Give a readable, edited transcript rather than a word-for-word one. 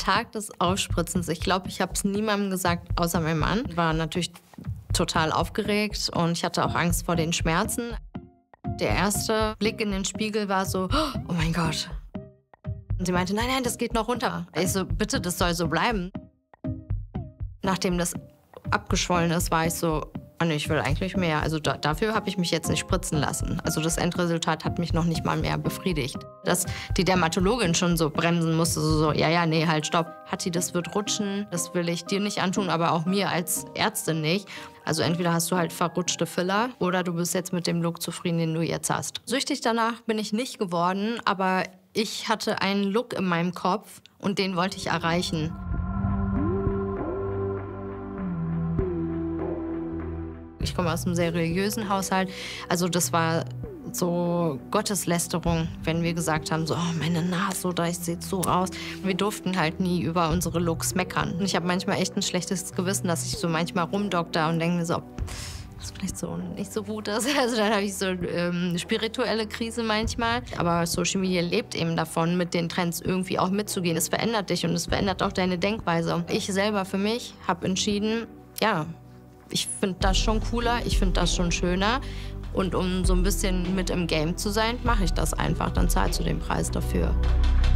Tag des Aufspritzens, ich glaube, ich habe es niemandem gesagt, außer meinem Mann. War natürlich total aufgeregt und ich hatte auch Angst vor den Schmerzen. Der erste Blick in den Spiegel war so, oh mein Gott. Und sie meinte, nein, nein, das geht noch runter. Ich so, bitte, das soll so bleiben. Nachdem das abgeschwollen ist, war ich so, oh nee, ich will eigentlich mehr. Also dafür habe ich mich jetzt nicht spritzen lassen. Also das Endresultat hat mich noch nicht mal mehr befriedigt. Dass die Dermatologin schon so bremsen musste, so ja, nee, halt, stopp. Hatti, das wird rutschen, das will ich dir nicht antun, aber auch mir als Ärztin nicht. Also entweder hast du halt verrutschte Filler oder du bist jetzt mit dem Look zufrieden, den du jetzt hast. Süchtig danach bin ich nicht geworden, aber ich hatte einen Look in meinem Kopf und den wollte ich erreichen. Ich komme aus einem sehr religiösen Haushalt. Also das war so Gotteslästerung, wenn wir gesagt haben, so, oh, meine Nase oder ich sehe so aus. Wir durften halt nie über unsere Looks meckern. Und ich habe manchmal echt ein schlechtes Gewissen, dass ich so manchmal rumdokter und denke mir so, das vielleicht so nicht so gut ist. Also dann habe ich so eine spirituelle Krise manchmal. Aber Social Media lebt eben davon, mit den Trends irgendwie auch mitzugehen. Es verändert dich und es verändert auch deine Denkweise. Ich selber für mich habe entschieden, ja, ich finde das schon cooler, ich finde das schon schöner. Und um so ein bisschen mit im Game zu sein, mache ich das einfach. Dann zahlst du den Preis dafür.